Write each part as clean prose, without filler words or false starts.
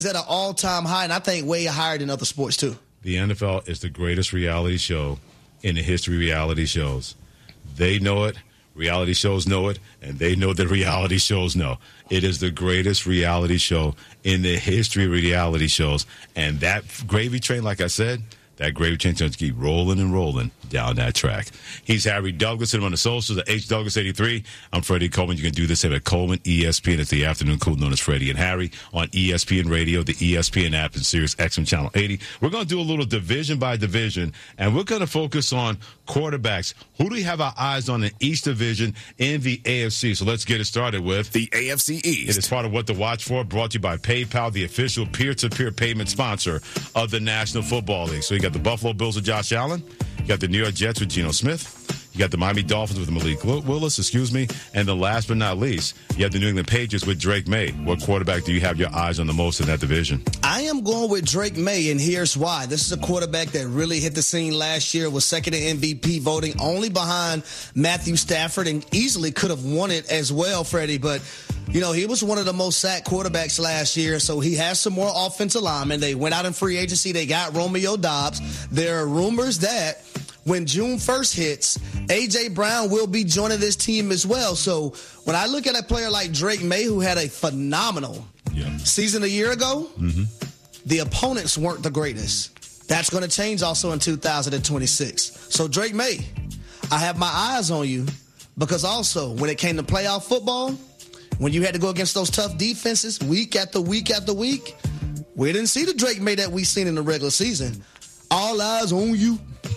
at an all-time high, and I think way higher than other sports, too. The NFL is the greatest reality show in the history of reality shows. They know it, reality shows know it, and they know that reality shows know. It is the greatest reality show in the history of reality shows. And that gravy train, like I said, that gravy train's going to keep rolling and rolling down that track. He's Harry Douglas, and on the socials at HDouglas83. I'm Freddie Coleman. You can do this at Coleman ESPN. It's the afternoon cool known as Freddie and Harry on ESPN Radio, the ESPN app, and Sirius XM Channel 80. We're going to do a little division by division, and we're going to focus on quarterbacks. Who do we have our eyes on in each division in the AFC? So let's get it started with the AFC East. It is part of What to Watch For, brought to you by PayPal, the official peer-to-peer payment sponsor of the National Football League. So you got the Buffalo Bills with Josh Allen. You got the New York Jets with Geno Smith. You got the Miami Dolphins with Malik Willis, and then last but not least, you have the New England Patriots with Drake May. What quarterback do you have your eyes on the most in that division? I am going with Drake May, and here's why. This is a quarterback that really hit the scene last year, was second in MVP voting, only behind Matthew Stafford, and easily could have won it as well, Freddie. But, you know, he was one of the most sacked quarterbacks last year, so he has some more offensive linemen. They went out in free agency. They got Romeo Doubs. There are rumors that when June 1st hits, A.J. Brown will be joining this team as well. So when I look at a player like Drake May, who had a phenomenal season a year ago, the opponents weren't the greatest. That's going to change also in 2026. So Drake May, I have my eyes on you, because also when it came to playoff football, when you had to go against those tough defenses week after week after week, we didn't see the Drake May that we seen in the regular season. All eyes on you.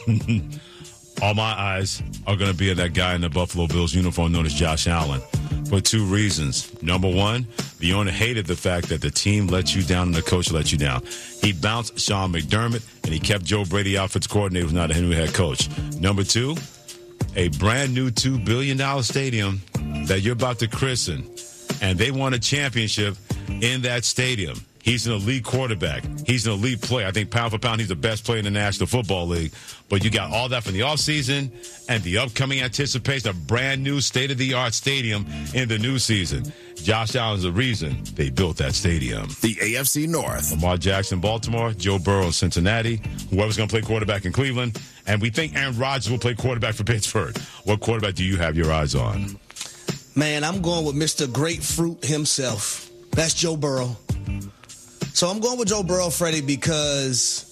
All my eyes are going to be at that guy in the Buffalo Bills uniform known as Josh Allen for two reasons. Number one, the owner hated the fact that the team let you down and the coach let you down. He bounced Sean McDermott, and he kept Joe Brady offensive coordinator, who's not a Henry head coach. Number two, a brand new $2 billion stadium that you're about to christen, and they won a championship in that stadium. He's an elite quarterback. He's an elite player. I think pound for pound, he's the best player in the National Football League. But you got all that from the offseason and the upcoming anticipation of brand new state-of-the-art stadium in the new season. Josh Allen's the reason they built that stadium. The AFC North. Lamar Jackson, Baltimore. Joe Burrow in Cincinnati. Whoever's going to play quarterback in Cleveland. And we think Aaron Rodgers will play quarterback for Pittsburgh. What quarterback do you have your eyes on? Man, I'm going with Mr. Grapefruit himself. That's Joe Burrow. So I'm going with Joe Burrow, Freddie, because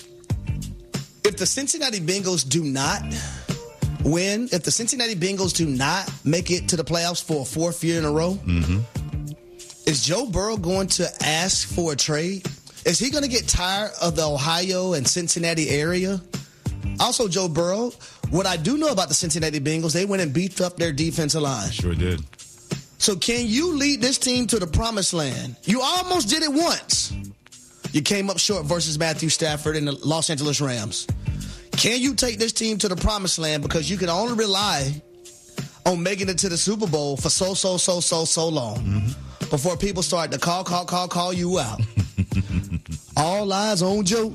if the Cincinnati Bengals do not win, if the Cincinnati Bengals do not make it to the playoffs for a fourth year in a row, is Joe Burrow going to ask for a trade? Is he going to get tired of the Ohio and Cincinnati area? Also, Joe Burrow, what I do know about the Cincinnati Bengals, they went and beefed up their defensive line. Sure did. So can you lead this team to the promised land? You almost did it once. You came up short versus Matthew Stafford and the Los Angeles Rams. Can you take this team to the promised land? Because you can only rely on making it to the Super Bowl for so long before people start to call you out. All eyes on Joe.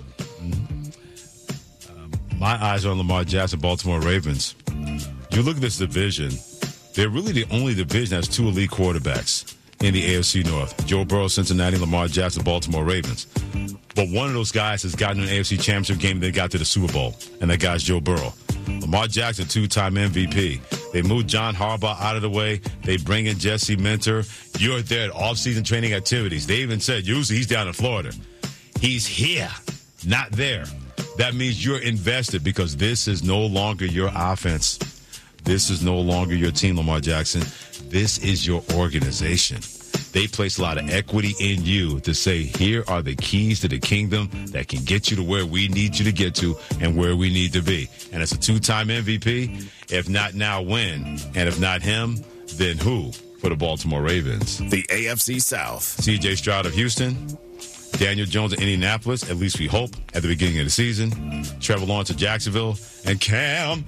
My eyes are on Lamar Jackson, Baltimore Ravens. You look at this division, they're really the only division that has two elite quarterbacks in the AFC North. Joe Burrow, Cincinnati, Lamar Jackson, Baltimore Ravens. But one of those guys has gotten an AFC Championship game and they got to the Super Bowl, and that guy's Joe Burrow. Lamar Jackson, two-time MVP. They moved John Harbaugh out of the way. They bring in Jesse Minter. You're there at off-season training activities. They even said, usually he's down in Florida. He's here, not there. That means you're invested because this is no longer your offense. This is no longer your team, Lamar Jackson. This is your organization. They place a lot of equity in you to say, here are the keys to the kingdom that can get you to where we need you to get to and where we need to be. And it's a two-time MVP. If not now, when? And if not him, then who for the Baltimore Ravens? The AFC South. C.J. Stroud of Houston. Daniel Jones of Indianapolis, at least we hope, at the beginning of the season. Trevor Lawrence of Jacksonville. And Cameron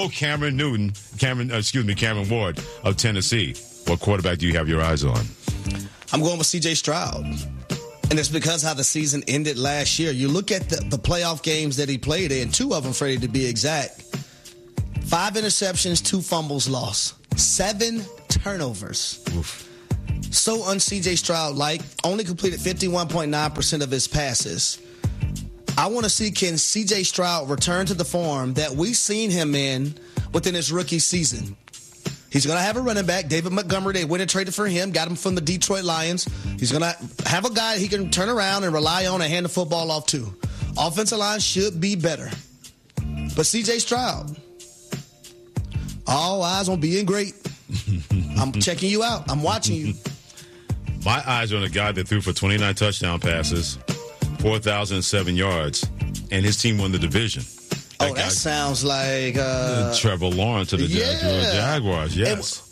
Ward of Tennessee. What quarterback do you have your eyes on? I'm going with C.J. Stroud. And it's because how the season ended last year. You look at the playoff games that he played in, two of them, Freddie, to be exact. 5 interceptions, 2 fumbles lost. 7 turnovers. Oof. so un-CJ Stroud-like, only completed 51.9% of his passes. I want to see, can CJ Stroud return to the form that we've seen him in within his rookie season? He's going to have a running back, David Montgomery. They went and traded for him, got him from the Detroit Lions. He's going to have a guy he can turn around and rely on and hand the football off to. Offensive line should be better. But CJ Stroud, all eyes on being great. I'm checking you out. I'm watching you. My eyes are on a guy that threw for 29 touchdown passes, 4,007 yards, and his team won the division. That sounds like Trevor Lawrence of the Jaguars. Yes.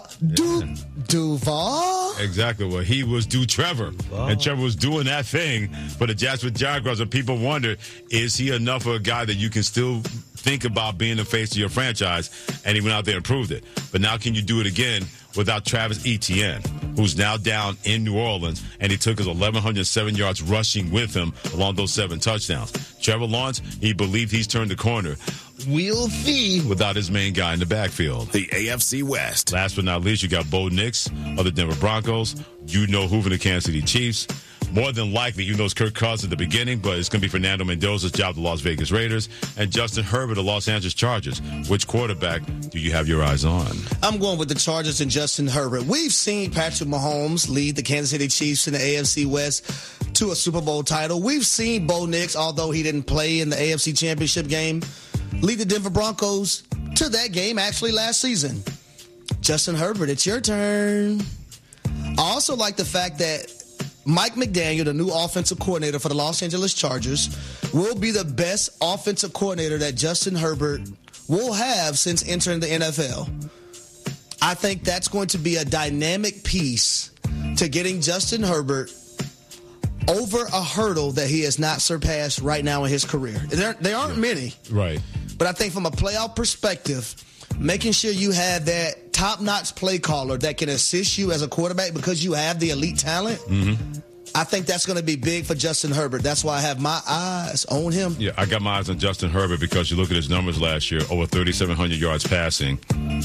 Duval. Exactly. Well, he was Trevor, and Trevor was doing that thing for the Jacksonville Jaguars, and people wonder, is he enough of a guy that you can still think about being the face of your franchise? And he went out there and proved it. But now, can you do it again without Travis Etienne, who's now down in New Orleans, and he took his 1,107 yards rushing with him along those 7 touchdowns. Trevor Lawrence, he believed he's turned the corner. We'll see without his main guy in the backfield. The AFC West. Last but not least, you got Bo Nix of the Denver Broncos. You know who from the Kansas City Chiefs. More than likely, you know it's Kirk Cousins at the beginning, but it's going to be Fernando Mendoza's job, the Las Vegas Raiders, and Justin Herbert, the Los Angeles Chargers. Which quarterback do you have your eyes on? I'm going with the Chargers and Justin Herbert. We've seen Patrick Mahomes lead the Kansas City Chiefs in the AFC West to a Super Bowl title. We've seen Bo Nix, although he didn't play in the AFC Championship game, lead the Denver Broncos to that game actually last season. Justin Herbert, it's your turn. I also like the fact that Mike McDaniel, the new offensive coordinator for the Los Angeles Chargers, will be the best offensive coordinator that Justin Herbert will have since entering the NFL. I think that's going to be a dynamic piece to getting Justin Herbert over a hurdle that he has not surpassed right now in his career. There aren't many. Right. But I think from a playoff perspective, making sure you have that top-notch play caller that can assist you as a quarterback because you have the elite talent, I think that's going to be big for Justin Herbert. That's why I have my eyes on him. Yeah, I got my eyes on Justin Herbert because you look at his numbers last year, over 3,700 yards passing,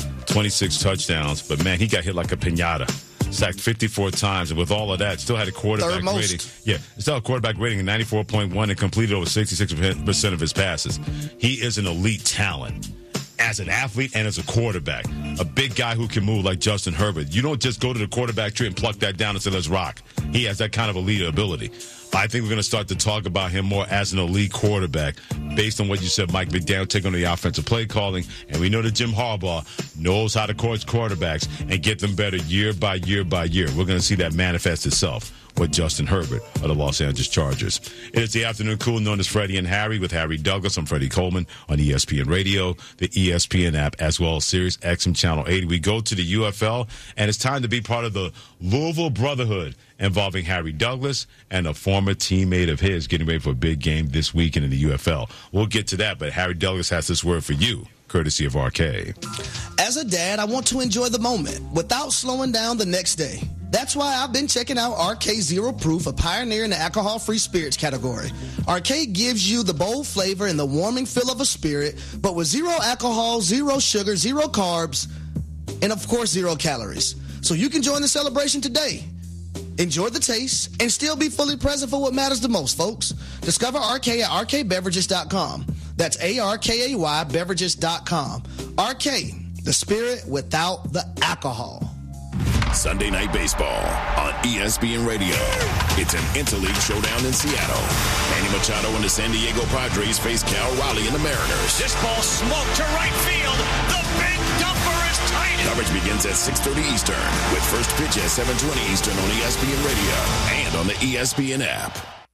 26 touchdowns. But, man, he got hit like a piñata. Sacked 54 times, and with all of that, still had a quarterback rating. Yeah, still had a quarterback rating of 94.1 and completed over 66% of his passes. He is an elite talent as an athlete and as a quarterback. A big guy who can move like Justin Herbert. You don't just go to the quarterback tree and pluck that down and say, let's rock. He has that kind of elite ability. I think we're going to start to talk about him more as an elite quarterback based on what you said, Mike McDaniel, take on the offensive play calling. And we know that Jim Harbaugh knows how to coach quarterbacks and get them better year by year by year. We're going to see that manifest itself with Justin Herbert of the Los Angeles Chargers. It is the Afternoon Cool, known as Freddie and Harry, with Harry Douglas. I'm Freddie Coleman on ESPN Radio, the ESPN app, as well as Sirius XM Channel 80. We go to the UFL, and it's time to be part of the Louisville Brotherhood involving Harry Douglas and a former teammate of his getting ready for a big game this weekend in the UFL. We'll get to that, but Harry Douglas has this word for you, courtesy of RK. As a dad, I want to enjoy the moment without slowing down the next day. That's why I've been checking out RK Zero Proof, a pioneer in the alcohol-free spirits category. RK gives you the bold flavor and the warming feel of a spirit, but with zero alcohol, zero sugar, zero carbs, and of course, 0 calories. So you can join the celebration today. Enjoy the taste and still be fully present for what matters the most, folks. Discover RK at rkbeverages.com. That's ARKAY beverages.com. RK, the spirit without the alcohol. Sunday Night Baseball on ESPN Radio. It's an interleague showdown in Seattle. Manny Machado and the San Diego Padres face Cal Raleigh and the Mariners. This ball smoked to right field. The big dumper is tight. Coverage begins at 6:30 Eastern with first pitch at 7:20 Eastern on ESPN Radio and on the ESPN app.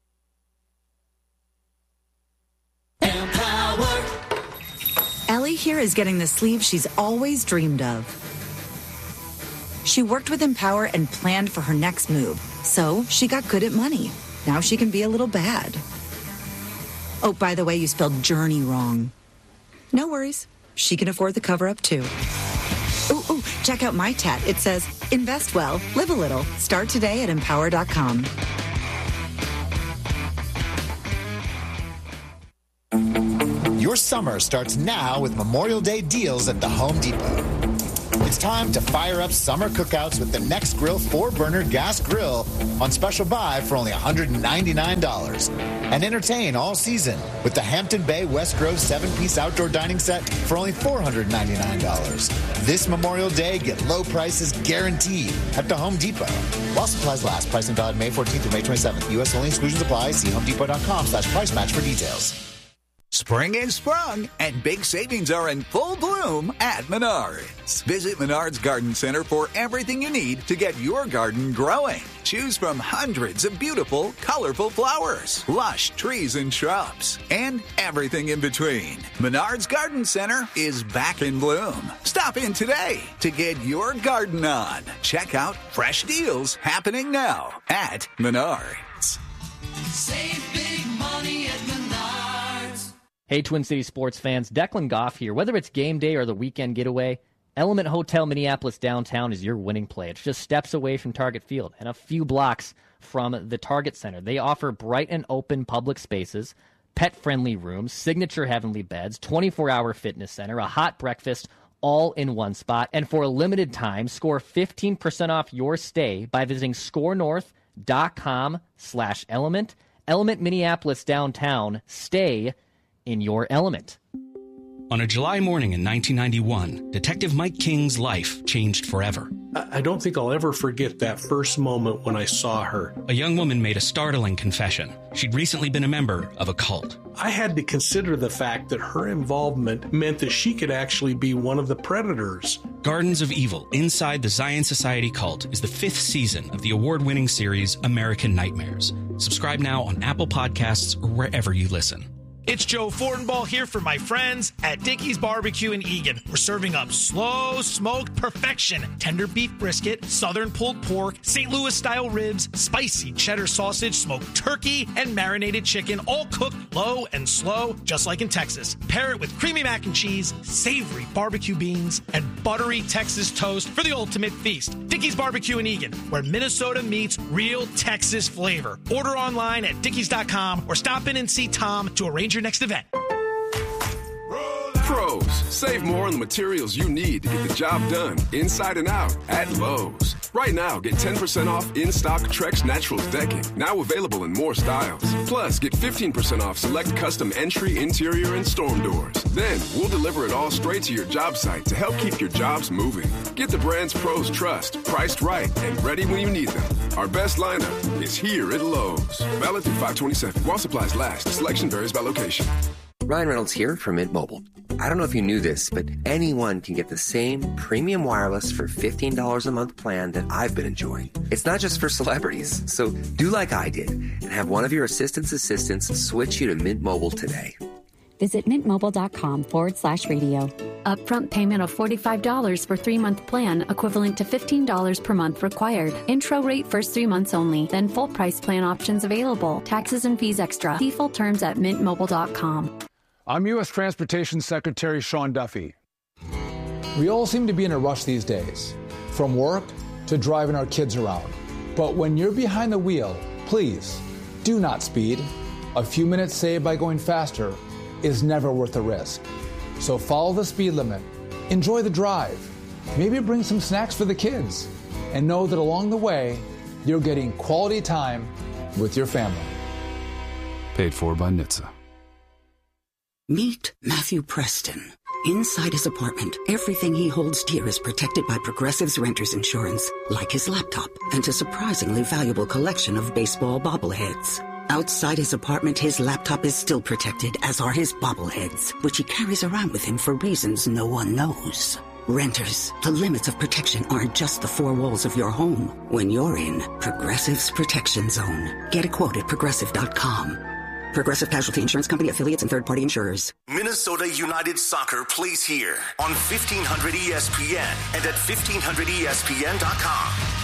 Empower. Ellie here is getting the sleeve she's always dreamed of. She worked with Empower and planned for her next move, so she got good at money. Now she can be a little bad. Oh, by the way, you spelled journey wrong. No worries. She can afford the cover-up, too. Ooh, check out my tat. It says, invest well, live a little. Start today at empower.com. Your summer starts now with Memorial Day deals at the Home Depot. It's time to fire up summer cookouts with the Next Grill 4-burner gas grill on special buy for only $199. And entertain all season with the Hampton Bay West Grove 7-piece outdoor dining set for only $499. This Memorial Day, get low prices guaranteed at the Home Depot. While supplies last, pricing valid May 14th through May 27th. U.S. only, exclusions apply. See homedepot.com/price match for details. Spring is sprung, and big savings are in full bloom at Menards. Visit Menards Garden Center for everything you need to get your garden growing. Choose from hundreds of beautiful, colorful flowers, lush trees and shrubs, and everything in between. Menards Garden Center is back in bloom. Stop in today to get your garden on. Check out fresh deals happening now at Menards. Save big money at Menards. Hey, Twin Cities sports fans, Declan Goff here. Whether it's game day or the weekend getaway, Element Hotel Minneapolis downtown is your winning play. It's just steps away from Target Field and a few blocks from the Target Center. They offer bright and open public spaces, pet-friendly rooms, signature heavenly beds, 24-hour fitness center, a hot breakfast, all in one spot. And for a limited time, score 15% off your stay by visiting scorenorth.com/element. Element Minneapolis downtown. Stay in your element. On a July morning in 1991, Detective Mike King's life changed forever. I don't think I'll ever forget that first moment when I saw her. A young woman made a startling confession. She'd recently been a member of a cult. I had to consider the fact that her involvement meant that she could actually be one of the predators. Gardens of Evil, Inside the Zion Society Cult is the 5th season of the award-winning series American Nightmares. Subscribe now on Apple Podcasts or wherever you listen. It's Joe Fortenbaugh here for my friends at Dickey's Barbecue in Eagan. We're serving up slow smoked perfection, tender beef brisket, southern pulled pork, St. Louis style ribs, spicy cheddar sausage, smoked turkey, and marinated chicken, all cooked low and slow, just like in Texas. Pair it with creamy mac and cheese, savory barbecue beans, and buttery Texas toast for the ultimate feast. Dickey's Barbecue in Eagan, where Minnesota meets real Texas flavor. Order online at dickeys.com or stop in and see Tom to arrange your next event. Pros, save more on the materials you need to get the job done inside and out at Lowe's. Right now, get 10% off in-stock Trex Naturals decking, now available in more styles. Plus, get 15% off select custom entry, interior, and storm doors. Then, we'll deliver it all straight to your job site to help keep your jobs moving. Get the brands pros trust, priced right, and ready when you need them. Our best lineup is here at Lowe's. Valid through 5/27. While supplies last. Selection varies by location. Ryan Reynolds here from Mint Mobile. I don't know if you knew this, but anyone can get the same premium wireless for $15 a month plan that I've been enjoying. It's not just for celebrities, so do like I did and have one of your assistants switch you to Mint Mobile today. Visit mintmobile.com/radio. Upfront payment of $45 for 3-month plan, equivalent to $15 per month required. Intro rate first 3 months only, then full price plan options available. Taxes and fees extra. See full terms at mintmobile.com. I'm U.S. Transportation Secretary Sean Duffy. We all seem to be in a rush these days, from work to driving our kids around. But when you're behind the wheel, please do not speed. A few minutes saved by going faster is never worth the risk. So follow the speed limit, enjoy the drive, maybe bring some snacks for the kids, and know that along the way, you're getting quality time with your family. Paid for by NHTSA. Meet Matthew Preston. Inside his apartment, everything he holds dear is protected by Progressive's Renter's Insurance, like his laptop and a surprisingly valuable collection of baseball bobbleheads. Outside his apartment, his laptop is still protected, as are his bobbleheads, which he carries around with him for reasons no one knows. Renters, the limits of protection aren't just the four walls of your home. When you're in Progressive's Protection Zone, get a quote at Progressive.com. Progressive Casualty Insurance Company, affiliates, and third-party insurers. Minnesota United Soccer plays here on 1500 ESPN and at 1500ESPN.com.